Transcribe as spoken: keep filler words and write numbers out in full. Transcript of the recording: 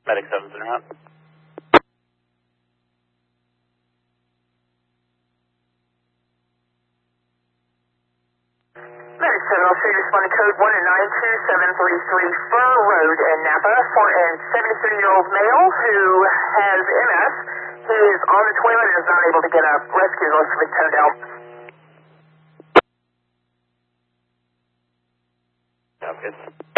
Medic seven's in route. Medic seven oh three responding code one nine two seven three three Fur Road in Napa for a seventy-three-year-old male who has M S. He is on the toilet and is not able to get up. Rescue most of his toned out. Sounds good.